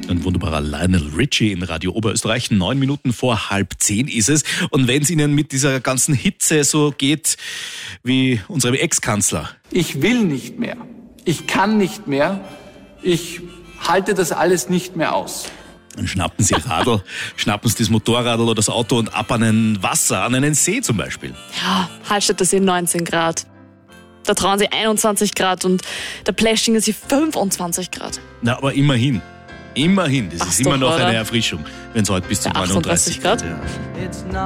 Ein wunderbarer Lionel Richie in Radio Oberösterreich. 9 Minuten vor 9:30 ist es. Und wenn es Ihnen mit dieser ganzen Hitze so geht wie unserem Ex-Kanzler. Ich will nicht mehr. Ich kann nicht mehr. Ich halte das alles nicht mehr aus. Dann schnappen Sie Ihr Radl, schnappen Sie das Motorrad oder das Auto und ab an ein Wasser, an einen See zum Beispiel. Ja, Hallstatter See 19 Grad. Da trauen sie 21 Grad und der Pläschingen sie 25 Grad. Na, aber immerhin. Immerhin, das Passt ist immer doch, noch oder? eine Erfrischung, wenn es heute bis zu 39 38 Grad. geht. Ja.